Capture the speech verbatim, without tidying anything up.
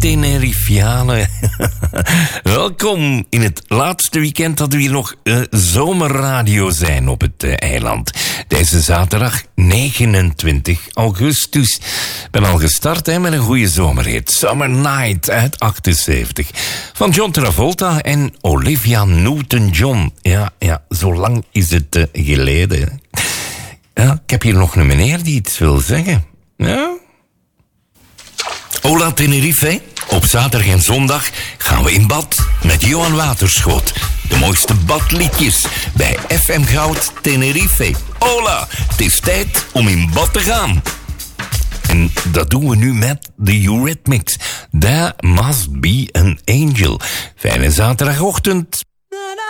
Tenerifianen. Welkom in het laatste weekend dat we hier nog uh, zomerradio zijn op het uh, eiland. Deze zaterdag negenentwintig augustus. Ik ben al gestart hè, met een goede zomerhit. Summer Night uit achtenzeventig. Van John Travolta en Olivia Newton-John. Ja, ja, zo lang is het uh, geleden. Ja, ik heb hier nog een meneer die iets wil zeggen. Ja? Hola Tenerife. Op zaterdag en zondag gaan we in bad met Johan Waterschoot. De mooiste badliedjes bij F M Goud Tenerife. Hola, het is tijd om in bad te gaan. En dat doen we nu met de Eurythmics. There Must Be an Angel. Fijne zaterdagochtend.